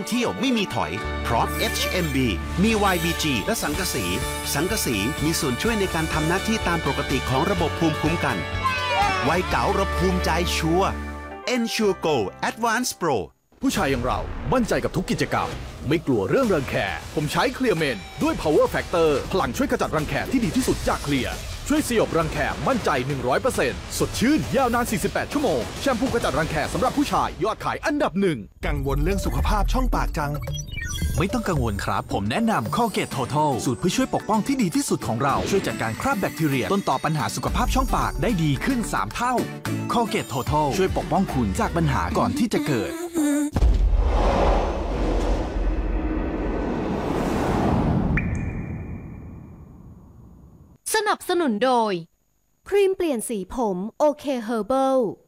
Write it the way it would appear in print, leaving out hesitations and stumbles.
เที่ยวไม่มีถอยเพราะ HMB มี YBG และสังกะสีมีส่วนช่วยในการทำหน้าที่ตามปกติของระบบภูมิคุ้มกันวัยเก๋าเราภูมิใจชัวร์ Ensure Go Advanced Pro ผู้ชายอย่างเรามั่นใจกับทุกกิจกรรมไม่กลัวเรื่องรังแคผมใช้เคลียร์เมนด้วย Power Factor พลังช่วยขจัดรังแคที่ดีที่สุดจากเคลียร์ช่วยสยบรังแคมั่นใจ 100% สดชื่นยาวนาน 48 ชั่วโมงแชมพูขจัดรังแคสำหรับผู้ชายยอดขายอันดับหนึ่งกังวลเรื่องสุขภาพช่องปากจังไม่ต้องกังวลครับผมแนะนำ Colgate Total สูตรเพื่อช่วยปกป้องที่ดีที่สุดของเราช่วยจัดการคราบแบคทีเรียต้นต่อปัญหาสุขภาพช่องปากได้ดีขึ้น 3 เท่า Colgate Total ช่วยปกป้องคุณจากปัญหาก่อนที่จะเกิดสนับสนุนโดยครีมเปลี่ยนสีผมโอเคเฮอร์เบิล